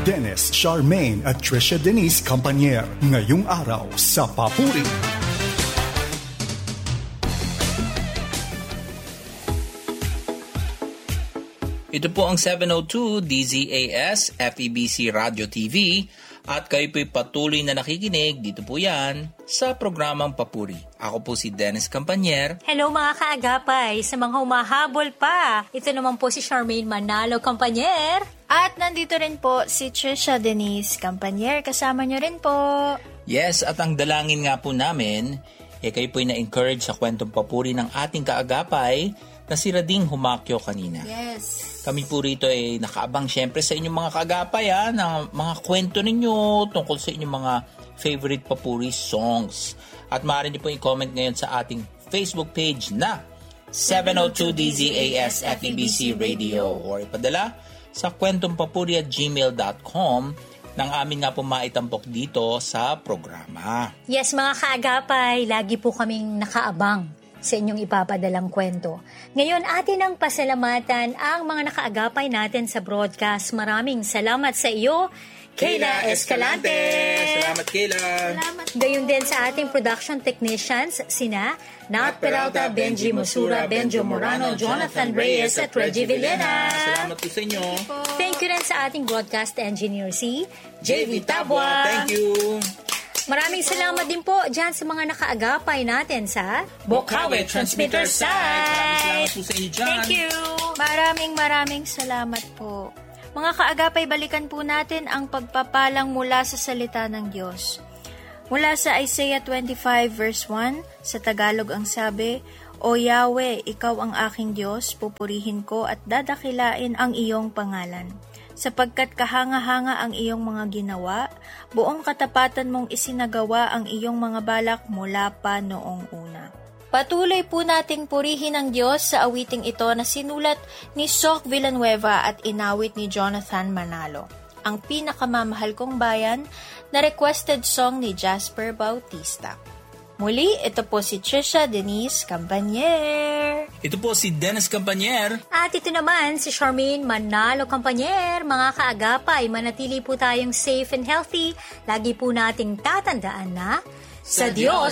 Dennis Charmaine at Trisha Denise Campanier. Ngayong araw sa Papuri. Ito po ang 702 DZAS FEBC Radio TV at kayo po'y patuloy na nakikinig. Dito po yan sa programang Papuri. Ako po si Dennis Campanier. Hello mga kaagapay, sa mga humahabol pa. Ito naman po si Charmaine Manalo Campanier. At nandito rin po si Trisha Denise Campanier. Kasama nyo rin po. Yes, at ang dalangin nga po namin, kayo po'y na-encourage sa kwentong papuri ng ating kaagapay na si Rading Humakyo kanina. Yes. Kami po rito ay nakaabang syempre sa inyong mga kaagapay ng mga kwento ninyo tungkol sa inyong mga favorite papuri songs. At maaari niyo po i-comment ngayon sa ating Facebook page na 702 DZAS FEBC Radio or ipadala sa kwentompapuri@gmail.com nang amin nga po maitampok dito sa programa. Yes mga kaagapay, lagi po kaming nakaabang sa inyong ipapadalang kwento. Ngayon, atin ang pasalamatan ang mga nakaagapay natin sa broadcast. Maraming salamat sa iyo, Kayla Escalante. Salamat, Kayla. Salamat. Gayon din sa ating production technicians, sina Nat Peralta, Benji Musura, Benjo Morano, Jonathan Reyes at Reggie Villena. Salamat po sa inyo. Thank you rin sa ating broadcast engineer, si JV Tabwa. Thank you. Maraming salamat din po dyan sa mga nakaagapay natin sa Bocaue Transmitter Site. Maraming salamat po sa inyo dyan. Thank you. Maraming salamat po. Mga kaagapay, balikan po natin ang pagpapalang mula sa salita ng Diyos. Mula sa Isaiah 25 verse 1, sa Tagalog ang sabi, O Yahweh, ikaw ang aking Diyos, pupurihin ko at dadakilain ang iyong pangalan. Sapagkat kahanga-hanga ang iyong mga ginawa, buong katapatan mong isinagawa ang iyong mga balak mula pa noong una. Patuloy po nating purihin ang Diyos sa awiting ito na sinulat ni Soc Villanueva at inawit ni Jonathan Manalo. Ang pinakamamahal kong bayan na requested song ni Jasper Bautista. Muli, ito po si Trisha Denise Campanier. Ito po si Dennis Campanier. At ito naman si Charmaine Manalo Campanier. Mga kaagapay, manatili po tayong safe and healthy. Lagi po nating tatandaan na sa Diyos